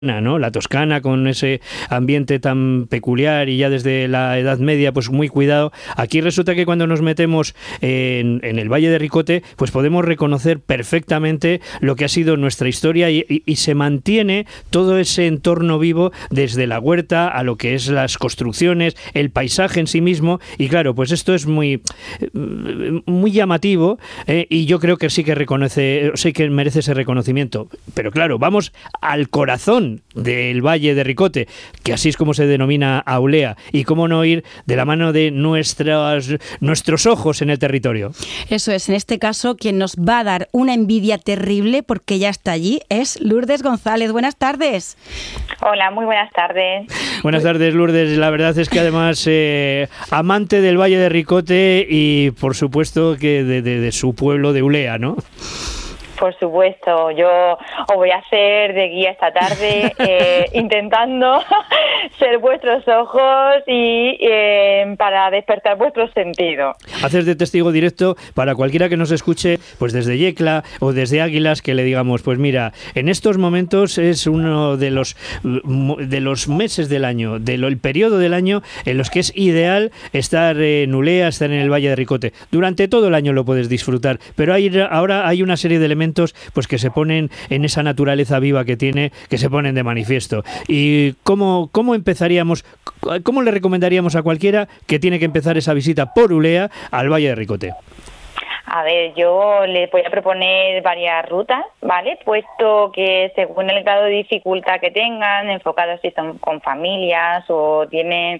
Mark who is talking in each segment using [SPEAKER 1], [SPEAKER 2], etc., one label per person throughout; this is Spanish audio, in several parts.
[SPEAKER 1] ¿no? La Toscana, con ese ambiente tan peculiar y ya desde la Edad Media pues muy cuidado. Aquí resulta que cuando nos metemos en el Valle de Ricote pues podemos reconocer perfectamente lo que ha sido nuestra historia y se mantiene todo ese entorno vivo desde la huerta a lo que es las construcciones, el paisaje en sí mismo, y claro, pues esto es muy llamativo, y yo creo que sí que merece ese reconocimiento. Pero claro, vamos al corazón del Valle de Ricote, que así es como se denomina Aulea, y cómo no ir de la mano de nuestros ojos en el territorio.
[SPEAKER 2] Eso es, en este caso quien nos va a dar una envidia terrible porque ya está allí es Lourdes González. Buenas tardes.
[SPEAKER 3] Hola, muy buenas tardes.
[SPEAKER 1] Buenas tardes, Lourdes. La verdad es que además amante del Valle de Ricote y por supuesto que de su pueblo de Aulea, ¿no?
[SPEAKER 3] Por supuesto, yo os voy a hacer de guía esta tarde intentando ser vuestros ojos y para despertar vuestros sentidos.
[SPEAKER 1] Haces de testigo directo para cualquiera que nos escuche, pues desde Yecla o desde Águilas, que le digamos, pues mira, en estos momentos es uno de los meses del año, el periodo del año en los que es ideal estar en Aulea, estar en el Valle de Ricote. Durante todo el año lo puedes disfrutar, pero ahora hay una serie de elementos pues que se ponen en esa naturaleza viva que tiene, que se ponen de manifiesto. ¿Y cómo empezaríamos, cómo le recomendaríamos a cualquiera que tiene que empezar esa visita por Aulea al Valle de Ricote?
[SPEAKER 3] A ver, yo les voy a proponer varias rutas, ¿vale? Puesto que según el grado de dificultad que tengan, enfocados si están con familias o tienen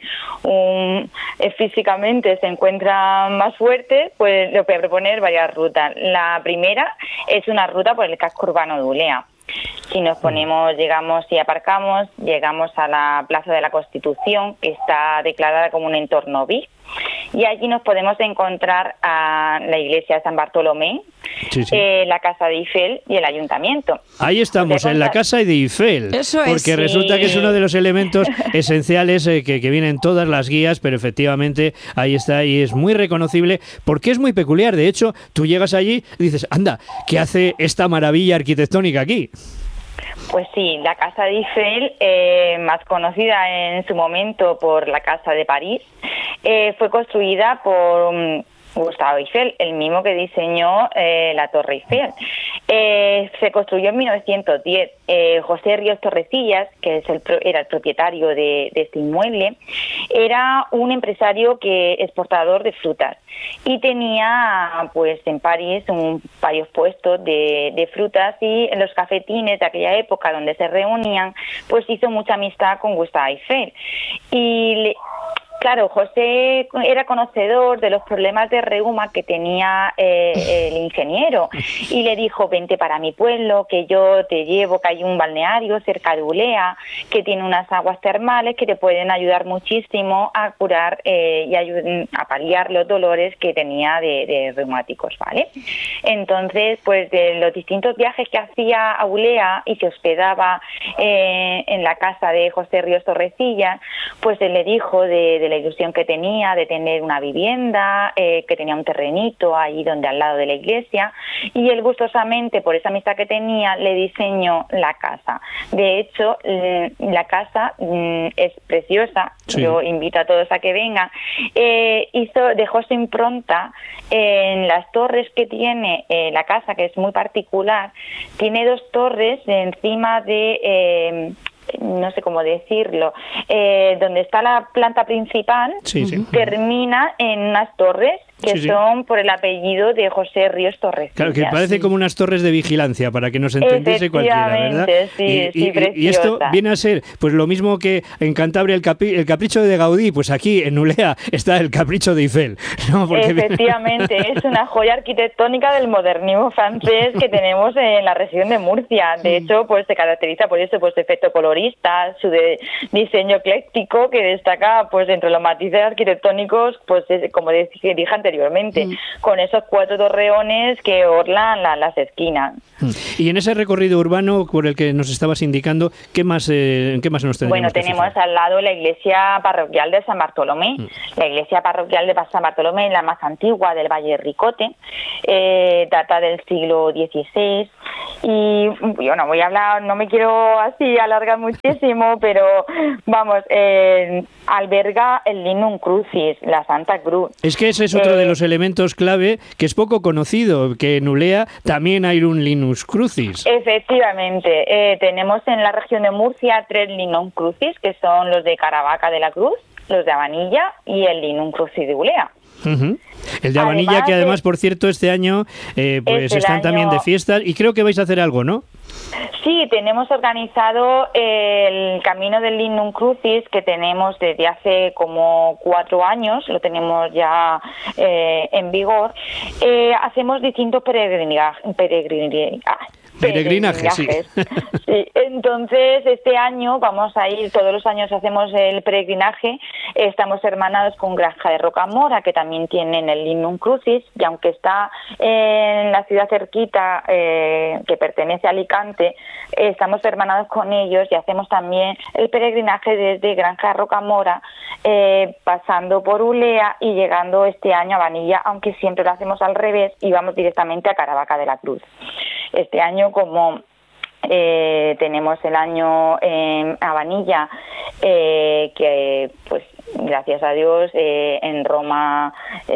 [SPEAKER 3] físicamente se encuentran más fuertes, pues les voy a proponer varias rutas. La primera es una ruta por el casco urbano de Aulea. Si nos ponemos, si aparcamos, llegamos a la Plaza de la Constitución, que está declarada como un entorno VIP, y allí nos podemos encontrar a la iglesia de San Bartolomé, sí. La Casa de Eiffel y el Ayuntamiento.
[SPEAKER 1] Ahí estamos, en la Casa de Eiffel.
[SPEAKER 2] Eso es.
[SPEAKER 1] Porque resulta que es uno de los elementos esenciales que vienen todas las guías, pero efectivamente ahí está y es muy reconocible porque es muy peculiar. De hecho, tú llegas allí y dices, anda, ¿qué hace esta maravilla arquitectónica aquí?
[SPEAKER 3] Pues sí, la Casa de Eiffel, más conocida en su momento por la Casa de París, fue construida por Gustave Eiffel, el mismo que diseñó la Torre Eiffel. Se construyó en 1910. José Ríos Torrecillas, que era el propietario de este inmueble, era un empresario exportador de frutas y tenía pues en París varios puestos de frutas, y en los cafetines de aquella época donde se reunían pues hizo mucha amistad con Gustave Eiffel. Claro, José era conocedor de los problemas de reuma que tenía el ingeniero y le dijo, vente para mi pueblo, que yo te llevo, que hay un balneario cerca de Aulea, que tiene unas aguas termales que te pueden ayudar muchísimo a curar y a paliar los dolores que tenía de reumáticos, ¿vale? Entonces, pues de los distintos viajes que hacía a Aulea y se hospedaba en la casa de José Ríos Torrecillas, pues él le dijo de la ilusión que tenía de tener una vivienda, que tenía un terrenito ahí al lado de la iglesia, y él gustosamente, por esa amistad que tenía, le diseñó la casa. De hecho, la casa es preciosa, sí. Yo invito a todos a que vengan. Dejó su impronta en las torres que tiene la casa, que es muy particular. Tiene dos torres encima de... no sé cómo decirlo, donde está la planta principal, sí. Termina en unas torres que son por el apellido de José Ríos Torrecillas.
[SPEAKER 1] Claro, que parece como unas torres de vigilancia, para que nos entendiese cualquiera, ¿verdad? Y esto viene a ser pues lo mismo que en Cantabria el capricho de Gaudí, pues aquí en Aulea está el capricho de Eiffel, ¿no? Porque
[SPEAKER 3] efectivamente, es una joya arquitectónica del modernismo francés que tenemos en la región de Murcia. De hecho, pues se caracteriza por eso, pues efecto colorista, su diseño ecléctico, que destaca pues entre los matices arquitectónicos, pues como dije antes, anteriormente, con esos 4 torreones que orlan las esquinas.
[SPEAKER 1] Y en ese recorrido urbano por el que nos estabas indicando, ¿qué más nos tendríamos
[SPEAKER 3] Bueno,
[SPEAKER 1] que
[SPEAKER 3] tenemos
[SPEAKER 1] fijar?
[SPEAKER 3] al lado la iglesia parroquial de San Bartolomé. La iglesia parroquial de San Bartolomé es la más antigua del Valle de Ricote, data del siglo XVI. Y yo no voy a hablar, no me quiero así alargar muchísimo, pero vamos, alberga el Lignum Crucis, la Santa Cruz.
[SPEAKER 1] Es que ese es otro de los elementos clave que es poco conocido, que en Ulea también hay un Lignus Crucis.
[SPEAKER 3] Efectivamente, tenemos en la región de Murcia 3 Lignum Crucis, que son los de Caravaca de la Cruz, los de Abanilla y el Lignum Crucis de Ulea.
[SPEAKER 1] El de Abanilla, que además, por cierto, este año pues están también de fiestas y creo que vais a hacer algo, ¿no?
[SPEAKER 3] Sí, tenemos organizado el Camino del Lignum Crucis, que tenemos desde hace como 4 años, lo tenemos ya en vigor. Hacemos distintos peregrinajes,
[SPEAKER 1] sí.
[SPEAKER 3] Sí. Entonces, este año vamos a ir, todos los años hacemos el peregrinaje, estamos hermanados con Granja de Rocamora, que también tienen el Lignum Crucis, y aunque está en la ciudad cerquita, que pertenece a Alicante, estamos hermanados con ellos y hacemos también el peregrinaje desde Granja de Rocamora, pasando por Ulea y llegando este año a Vanilla, aunque siempre lo hacemos al revés y vamos directamente a Caravaca de la Cruz. Este año, como tenemos el año en Abanilla, que pues gracias a Dios en Roma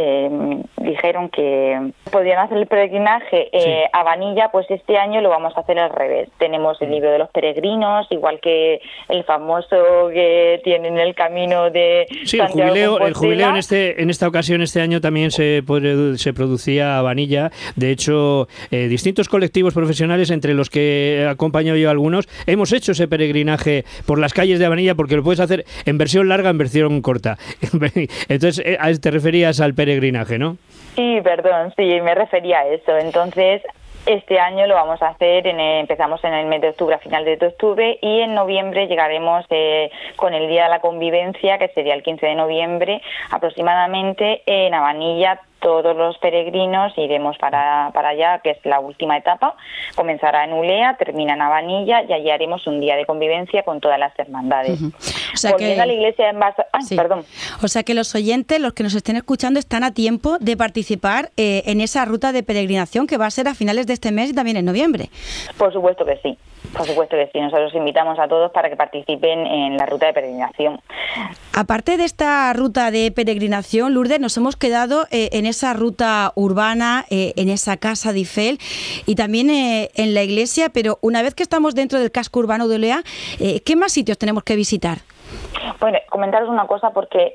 [SPEAKER 3] dijeron que podían hacer el peregrinaje a Vanilla, pues este año lo vamos a hacer al revés. Tenemos el libro de los peregrinos, igual que el famoso que tienen el camino de Santiago.
[SPEAKER 1] El jubileo en esta ocasión, este año también se producía a Vanilla. De hecho, distintos colectivos profesionales, entre los que he acompañado yo a algunos, hemos hecho ese peregrinaje por las calles de Vanilla, porque lo puedes hacer en versión larga, en versión corta. Entonces, te referías al peregrinaje, ¿no?
[SPEAKER 3] Sí, perdón, sí, me refería a eso. Entonces, este año lo vamos a hacer, empezamos en el mes de octubre, a final de octubre, y en noviembre llegaremos con el Día de la Convivencia, que sería el 15 de noviembre aproximadamente, en Abanilla. Todos los peregrinos iremos para allá, que es la última etapa. Comenzará en Ulea, termina en Abanilla y allí haremos un día de convivencia con todas las hermandades.
[SPEAKER 2] O sea,
[SPEAKER 3] volviendo a la iglesia en perdón.
[SPEAKER 2] O sea que los oyentes, los que nos estén escuchando, están a tiempo de participar en esa ruta de peregrinación que va a ser a finales de este mes y también en noviembre.
[SPEAKER 3] Por supuesto que sí. Por supuesto que sí, nosotros invitamos a todos para que participen en la ruta de peregrinación.
[SPEAKER 2] Aparte de esta ruta de peregrinación, Lourdes, nos hemos quedado en esa ruta urbana, en esa casa de Ifel y también en la iglesia, pero una vez que estamos dentro del casco urbano de Ulea, ¿qué más sitios tenemos que visitar?
[SPEAKER 3] Bueno, comentaros una cosa, porque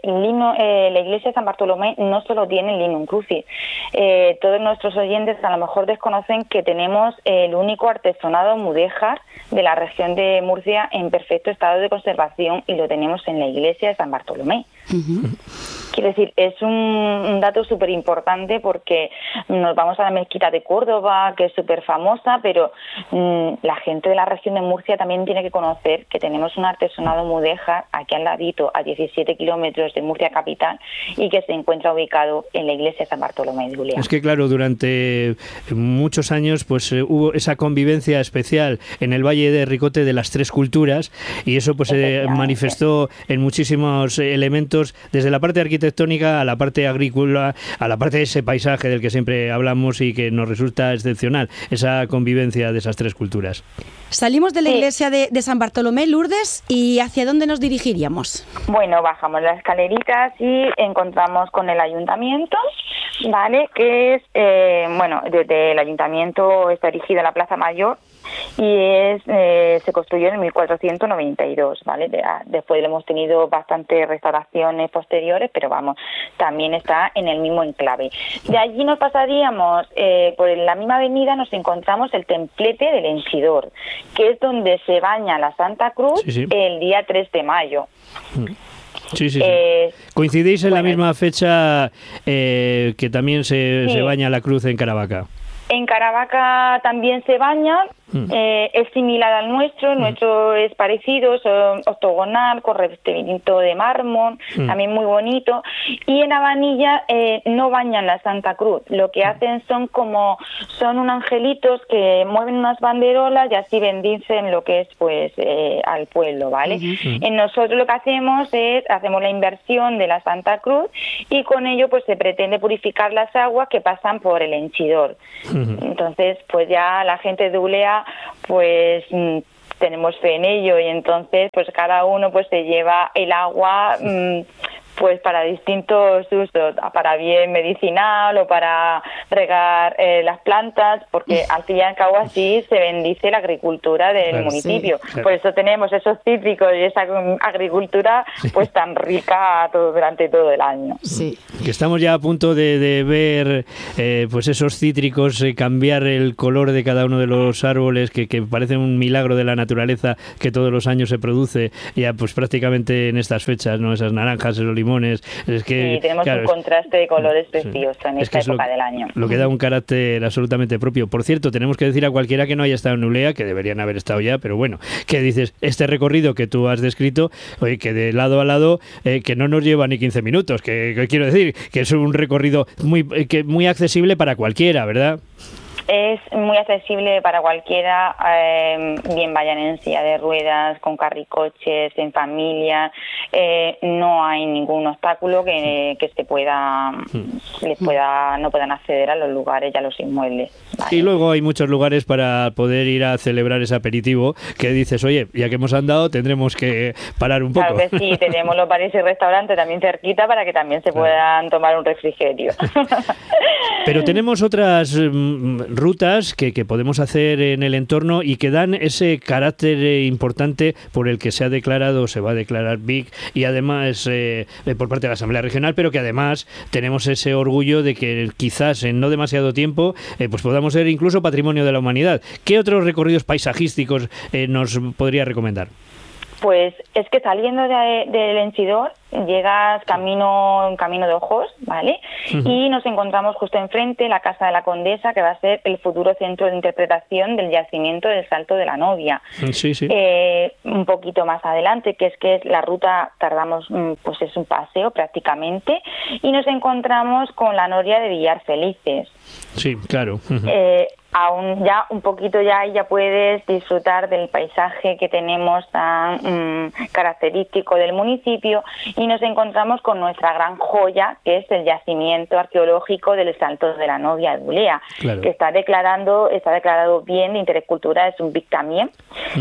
[SPEAKER 3] la iglesia de San Bartolomé no solo tiene el Lignum Crucis. Todos nuestros oyentes a lo mejor desconocen que tenemos el único artesonado mudéjar de la región de Murcia en perfecto estado de conservación, y lo tenemos en la iglesia de San Bartolomé. Quiero decir, es un dato súper importante, porque nos vamos a la mezquita de Córdoba, que es súper famosa, pero la gente de la región de Murcia también tiene que conocer que tenemos un artesonado mudéjar aquí al ladito, a 17 kilómetros de Murcia capital, y que se encuentra ubicado en la iglesia de San Bartolomé de Ulea.
[SPEAKER 1] Es que claro, durante muchos años pues hubo esa convivencia especial en el Valle de Ricote de las 3 culturas, y eso pues se manifestó en muchísimos elementos, desde la parte arquitectónica a la parte agrícola, a la parte de ese paisaje del que siempre hablamos y que nos resulta excepcional, esa convivencia de esas 3 culturas.
[SPEAKER 2] Salimos de la iglesia de San Bartolomé, Lourdes, ¿y hacia dónde nos dirigiríamos?
[SPEAKER 3] Bueno, bajamos las escaleritas y encontramos con el ayuntamiento, ¿vale? Que es, desde el ayuntamiento está erigida la Plaza Mayor, y se construyó en 1492, ¿vale? Después hemos tenido bastantes restauraciones posteriores, pero vamos, también está en el mismo enclave. De allí nos pasaríamos, por la misma avenida nos encontramos el templete del Henchidor, que es donde se baña la Santa Cruz el día 3 de mayo.
[SPEAKER 1] Sí. ¿Coincidís en la misma fecha que también se baña la cruz en Caravaca?
[SPEAKER 3] En Caravaca también se baña, Es similar al nuestro, nuestro es parecido, es octogonal, con revestimiento de mármol, también muy bonito. Y en Abanilla no bañan la Santa Cruz, lo que hacen son unos angelitos que mueven unas banderolas y así bendicen lo que es pues al pueblo, ¿vale? En nosotros lo que hacemos la inversión de la Santa Cruz y con ello pues se pretende purificar las aguas que pasan por el henchidor. Entonces pues ya la gente de Ulea pues tenemos fe en ello y entonces pues cada uno pues se lleva el agua pues para distintos usos, para bien medicinal o para regar las plantas, porque al fin y al cabo así se bendice la agricultura del municipio. Sí, claro. Por eso tenemos esos cítricos y esa agricultura pues tan rica durante todo el año.
[SPEAKER 1] Sí. Que estamos ya a punto de ver pues esos cítricos cambiar el color de cada uno de los árboles, que parece un milagro de la naturaleza que todos los años se produce, ya pues prácticamente en estas fechas, ¿no? Esas naranjas, esos limones. Es que,
[SPEAKER 3] sí, tenemos un contraste de colores precioso en esta época del año.
[SPEAKER 1] Lo que da un carácter absolutamente propio. Por cierto, tenemos que decir a cualquiera que no haya estado en Ulea, que deberían haber estado ya, pero bueno, que dices, este recorrido que tú has descrito, oye, que de lado a lado, que no nos lleva ni 15 minutos, que quiero decir, que es un recorrido muy accesible para cualquiera, ¿verdad?
[SPEAKER 3] Es muy accesible para cualquiera, bien vayan en silla de ruedas, con carricoches, en familia. No hay ningún obstáculo que no puedan acceder a los lugares y a los inmuebles. ¿Vale?
[SPEAKER 1] Y luego hay muchos lugares para poder ir a celebrar ese aperitivo que dices, oye, ya que hemos andado, tendremos que parar un poco.
[SPEAKER 3] Claro que sí, tenemos los bares y restaurantes también cerquita para que también se puedan tomar un refrigerio.
[SPEAKER 1] Pero tenemos otras rutas que podemos hacer en el entorno y que dan ese carácter importante por el que se va a declarar BIC y además por parte de la Asamblea Regional, pero que además tenemos ese orgullo de que quizás en no demasiado tiempo pues podamos ser incluso patrimonio de la humanidad. ¿Qué otros recorridos paisajísticos nos podría recomendar?
[SPEAKER 3] Pues es que saliendo del henchidor llegas camino de Ojos, ¿vale? Y nos encontramos justo enfrente la Casa de la Condesa, que va a ser el futuro centro de interpretación del yacimiento del Salto de la Novia.
[SPEAKER 1] Sí, sí.
[SPEAKER 3] Un poquito más adelante, que es la ruta, tardamos, pues es un paseo prácticamente, y nos encontramos con la noria de Villar Felices.
[SPEAKER 1] Sí, claro.
[SPEAKER 3] Aún ya un poquito ya puedes disfrutar del paisaje que tenemos tan característico del municipio y nos encontramos con nuestra gran joya, que es el yacimiento arqueológico del Salto de la Novia de Ulea, claro, que está declarado bien de interés cultural, es un BIC también.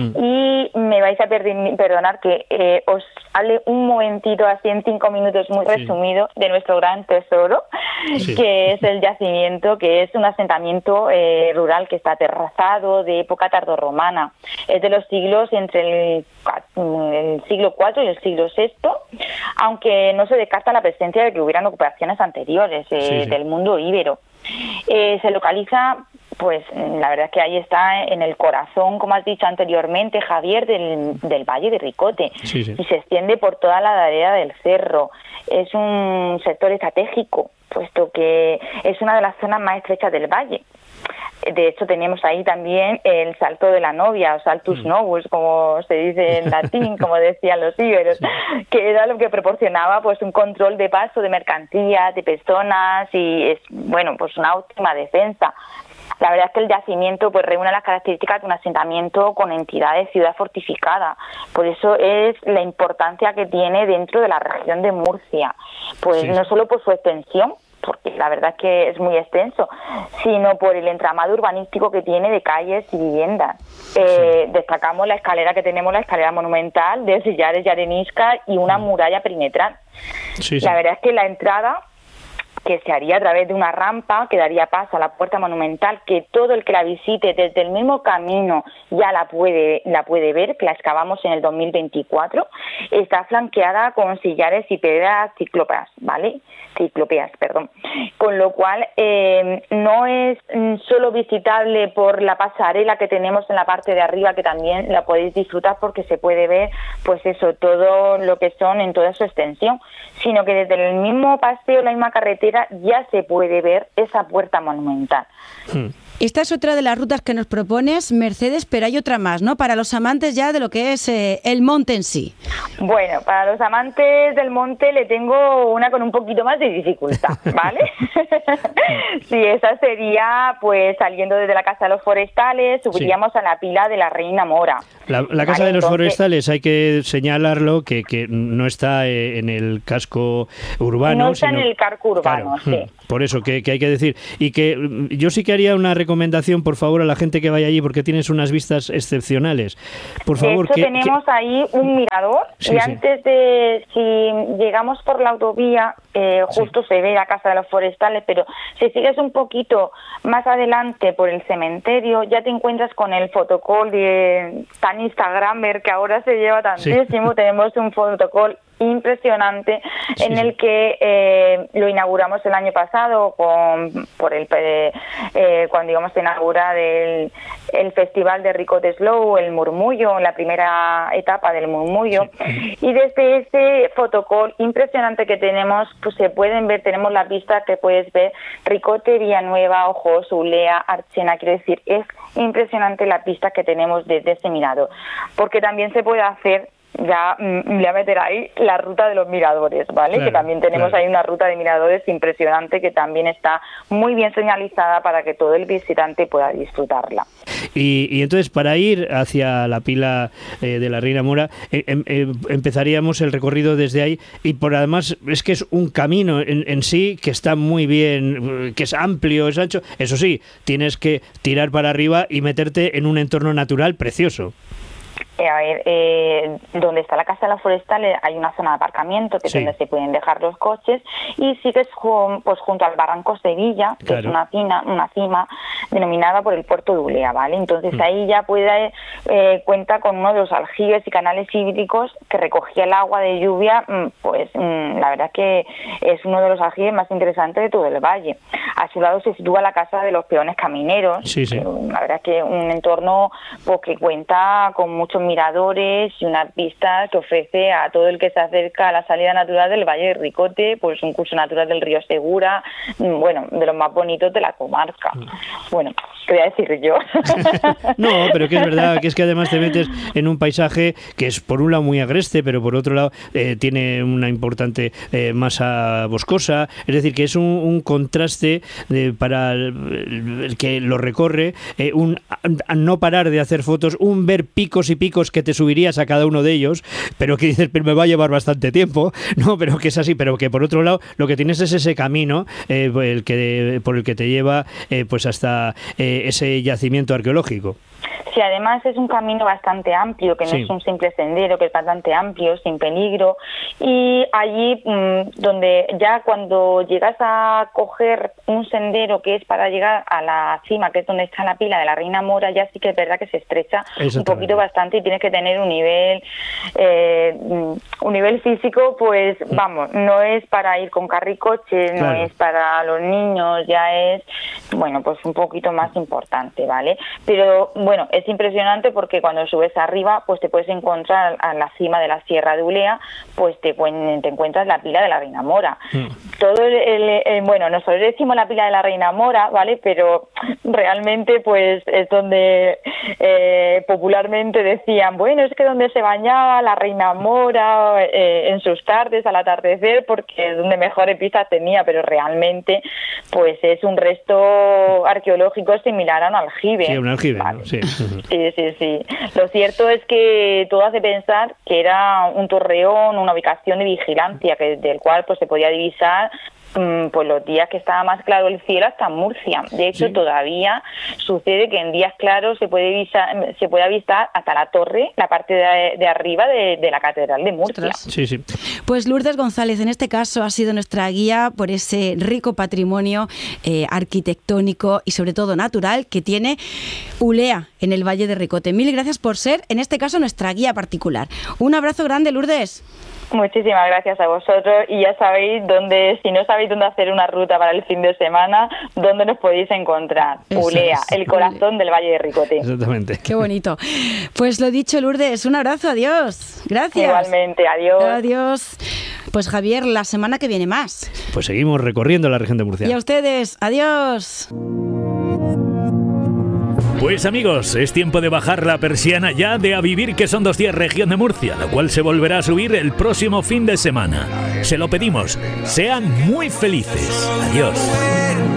[SPEAKER 3] Y me vais a perdonar que os hable un momentito, así en 5 minutos muy resumido, de nuestro gran tesoro, que es el yacimiento, que es un asentamiento rural que está terrazado de época tardorromana. Es de los siglos entre el siglo IV y el siglo VI, aunque no se descarta la presencia de que hubieran ocupaciones anteriores del mundo íbero. Se localiza, pues la verdad es que ahí está en el corazón, como has dicho anteriormente, Javier, del Valle de Ricote, y se extiende por toda la ladera del cerro. Es un sector estratégico, puesto que es una de las zonas más estrechas del valle. De hecho, tenemos ahí también el Salto de la Novia, o Saltus Novus, como se dice en latín, como decían los íberos, que era lo que proporcionaba pues un control de paso de mercancías, de personas y pues una óptima defensa. La verdad es que el yacimiento pues reúne las características de un asentamiento con entidad de ciudad fortificada. Por eso es la importancia que tiene dentro de la región de Murcia. Pues no solo por su extensión, porque la verdad es que es muy extenso, sino por el entramado urbanístico que tiene de calles y viviendas. Destacamos la escalera que tenemos, la escalera monumental de sillares y arenisca y una muralla perimetral. La verdad es que la entrada, que se haría a través de una rampa que daría paso a la puerta monumental, que todo el que la visite desde el mismo camino ya la puede ver, que la excavamos en el 2024, está flanqueada con sillares y piedras ciclópeas, con lo cual no es solo visitable por la pasarela que tenemos en la parte de arriba, que también la podéis disfrutar porque se puede ver pues eso, todo lo que son en toda su extensión, sino que desde el mismo paseo, la misma carretera, ya se puede ver esa puerta monumental.
[SPEAKER 2] Esta es otra de las rutas que nos propones, Mercedes, pero hay otra más, ¿no? Para los amantes ya de lo que es el monte en sí.
[SPEAKER 3] Bueno, para los amantes del monte le tengo una con un poquito más de dificultad, ¿vale? Sí, esa sería, pues, saliendo desde la Casa de los Forestales, subiríamos a la pila de la Reina Mora.
[SPEAKER 1] La Casa de los Forestales, hay que señalarlo, que no está en el casco urbano.
[SPEAKER 3] No está en el casco urbano,
[SPEAKER 1] claro,
[SPEAKER 3] sí.
[SPEAKER 1] Por eso, que hay que decir. Y que yo sí que haría una recomendación, por favor, a la gente que vaya allí, porque tienes unas vistas excepcionales. Por favor,
[SPEAKER 3] de hecho, tenemos ahí un mirador, y antes de, si llegamos por la autovía, justo se ve la Casa de los Forestales, pero si sigues un poquito más adelante por el cementerio, ya te encuentras con el fotocall de tan instagramer que ahora se lleva tantísimo. Tenemos un fotocall impresionante en el que lo inauguramos el año pasado cuando íbamos a inaugurar el festival de Ricote Slow, el Murmullo, la primera etapa del Murmullo, y desde ese fotocall impresionante que tenemos, pues se pueden ver, tenemos la pista que puedes ver Ricote, Villanueva, Ojos, Ulea, Archena, quiero decir, es impresionante la pista que tenemos desde ese mirador, porque también se puede hacer, ya voy a meter ahí la ruta de los miradores, ¿vale? Claro, que también tenemos ahí una ruta de miradores impresionante que también está muy bien señalizada para que todo el visitante pueda disfrutarla.
[SPEAKER 1] Y entonces, para ir hacia la pila de la Reina Mora, empezaríamos el recorrido desde ahí, y por además es que es un camino en sí que está muy bien, que es amplio, es ancho. Eso sí, tienes que tirar para arriba y meterte en un entorno natural precioso.
[SPEAKER 3] Donde está la Casa de los Forestales hay una zona de aparcamiento que es donde se pueden dejar los coches, y sigues pues junto al Barranco Sevilla, que es una cima denominada por el puerto de Ulea, ¿vale? Entonces ahí ya cuenta con uno de los aljibes y canales hídricos que recogía el agua de lluvia, pues la verdad que es uno de los aljibes más interesantes de todo el valle. A su lado se sitúa la Casa de los Peones Camineros, la verdad que un entorno pues que cuenta con muchos miradores y una pista que ofrece a todo el que se acerca a la salida natural del Valle de Ricote, pues un curso natural del río Segura, bueno, de los más bonitos de la comarca. Bueno, ¿qué voy a decir yo?
[SPEAKER 1] No, pero que es verdad, que es que además te metes en un paisaje que es por un lado muy agreste, pero por otro lado tiene una importante masa boscosa, es decir, que es un contraste para el que lo recorre, no parar de hacer fotos, un ver picos y picos que te subirías a cada uno de ellos, pero que dices, pero me va a llevar bastante tiempo, no, pero que es así, pero que por otro lado lo que tienes es ese camino por el que te lleva pues hasta ese yacimiento arqueológico.
[SPEAKER 3] Sí, además es un camino bastante amplio, que no es un simple sendero, que es bastante amplio, sin peligro, y allí donde ya cuando llegas a coger un sendero que es para llegar a la cima, que es donde está la pila de la Reina Mora, ya sí que es verdad que se estrecha un poquito bastante y tienes que tener un nivel físico, pues vamos, no es para ir con carricoche, no es para los niños, ya es, bueno, pues un poquito más importante, ¿vale? Pero bueno, es impresionante porque cuando subes arriba, pues te puedes encontrar a la cima de la Sierra de Ulea, pues te encuentras la pila de la Reina Mora. Todo bueno, nosotros decimos la pila de la Reina Mora, ¿vale? Pero realmente pues es donde popularmente decían, bueno, es que donde se bañaba la Reina Mora en sus tardes al atardecer, porque es donde mejores pistas tenía, pero realmente pues es un resto arqueológico similar a un aljibe.
[SPEAKER 1] Sí, un aljibe,
[SPEAKER 3] ¿vale?
[SPEAKER 1] ¿no? Sí.
[SPEAKER 3] Sí. Lo cierto es que todo hace pensar que era un torreón, una ubicación de vigilancia, del cual pues se podía divisar pues los días que estaba más claro el cielo hasta Murcia. De hecho, todavía sucede que en días claros se puede avistar hasta la torre, la parte de arriba de la Catedral de Murcia.
[SPEAKER 1] Sí.
[SPEAKER 2] Pues Lourdes González, en este caso, ha sido nuestra guía por ese rico patrimonio arquitectónico y sobre todo natural que tiene Ulea en el Valle de Ricote. Mil gracias por ser, en este caso, nuestra guía particular. Un abrazo grande, Lourdes.
[SPEAKER 3] Muchísimas gracias a vosotros, y ya sabéis si no sabéis dónde hacer una ruta para el fin de semana, dónde nos podéis encontrar. Ulea, el corazón del Valle de Ricote.
[SPEAKER 1] Exactamente.
[SPEAKER 2] Qué bonito. Pues lo dicho, Lourdes, un abrazo, adiós. Gracias.
[SPEAKER 3] Igualmente, adiós.
[SPEAKER 2] Adiós. Pues Javier, la semana que viene más.
[SPEAKER 1] Pues seguimos recorriendo la región de Murcia.
[SPEAKER 2] Y a ustedes, adiós.
[SPEAKER 4] Pues amigos, es tiempo de bajar la persiana ya de A Vivir, que son 2 días región de Murcia, la cual se volverá a subir el próximo fin de semana. Se lo pedimos, sean muy felices. Adiós.